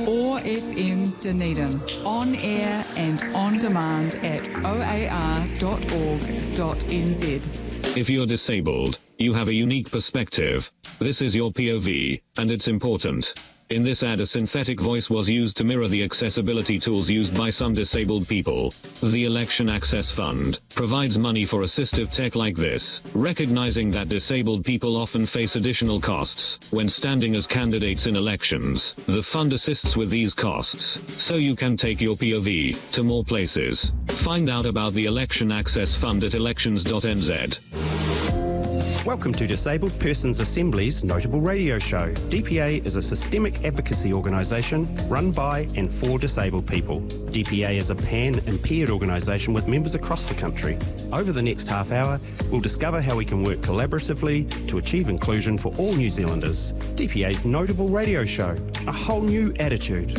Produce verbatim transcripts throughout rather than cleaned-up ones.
O R F M Dunedin, on air and on demand at o a r dot org dot n z. If you're disabled, you have a unique perspective. This is your P O V, and it's important. In this ad, a synthetic voice was used to mirror the accessibility tools used by some disabled people. The Election Access Fund provides money for assistive tech like this, recognizing that disabled people often face additional costs when standing as candidates in elections. The fund assists with these costs, so you can take your P O V to more places. Find out about the Election Access Fund at elections dot n z. Welcome to Disabled Persons Assembly's Notable Radio Show. D P A is a systemic advocacy organisation run by and for disabled people. D P A is a pan-impaired organisation with members across the country. Over the next half hour, we'll discover how we can work collaboratively to achieve inclusion for all New Zealanders. D P A's Notable Radio Show, a whole new attitude.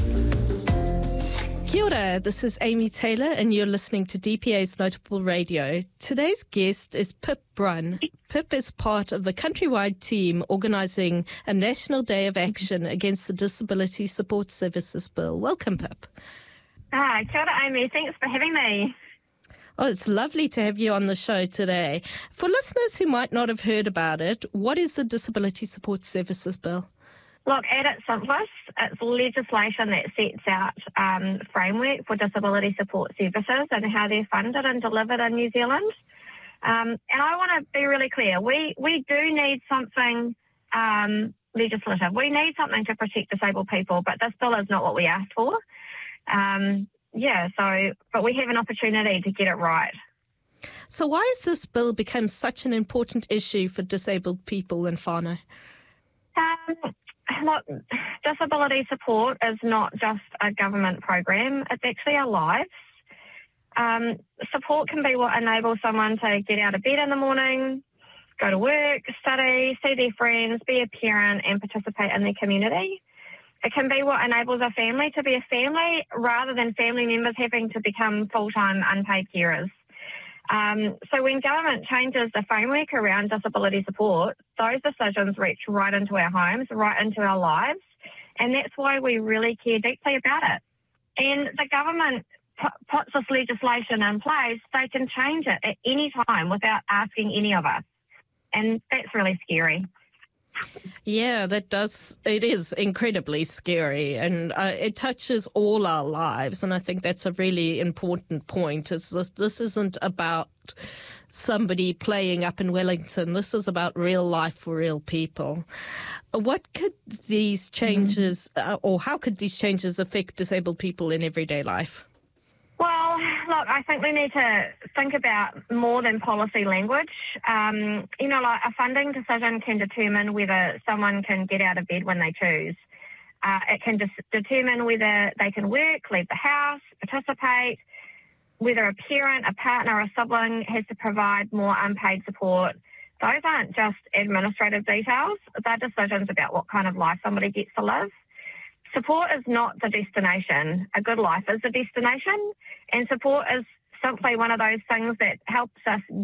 Kia ora, this is Amy Taylor and you're listening to D P A's Notable Radio. Today's guest is Pip Brun. Pip is part of the countrywide team organising a National Day of Action against the Disability Support Services Bill. Welcome, Pip. Hi, kia ora, Amy. Thanks for having me. Oh, it's lovely to have you on the show today. For listeners who might not have heard about it, what is the Disability Support Services Bill? Look, at its simplest, it's legislation that sets out um, framework for disability support services and how they're funded and delivered in New Zealand. Um, and I want to be really clear, we, we do need something um, legislative. We need something to protect disabled people, but this bill is not what we asked for. Um, yeah, so, but we have an opportunity to get it right. So why has this bill become such an important issue for disabled people in whānau? Um, Look, disability support is not just a government program, it's actually our lives. Um, support can be what enables someone to get out of bed in the morning, go to work, study, see their friends, be a parent and participate in their community. It can be what enables a family to be a family rather than family members having to become full-time unpaid carers. Um, so when government changes the framework around disability support, those decisions reach right into our homes, right into our lives, and that's why we really care deeply about it. And the government p- puts this legislation in place, they can change it at any time without asking any of us, and that's really scary. Yeah, that does. It is incredibly scary, and uh, it touches all our lives. And I think that's a really important point. Is this, this isn't about somebody playing up in Wellington. This is about real life for real people. What could these changes, mm-hmm. uh, or how could these changes affect disabled people in everyday life? Well, look, I think we need to think about more than policy language. Um, you know, like a funding decision can determine whether someone can get out of bed when they choose. Uh, it can just determine whether they can work, leave the house, participate, whether a parent, a partner, or a sibling has to provide more unpaid support. Those aren't just administrative details. They're decisions about what kind of life somebody gets to live. Support is not the destination. A good life is the destination, and support is simply one of those things that helps us